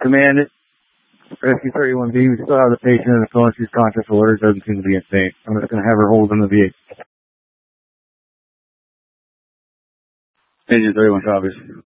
Command, Rescue 31B, we still have the patient in the phone. She's conscious alert. Doesn't seem to be insane. I'm just going to have her hold in the VA. Engine 31 copies.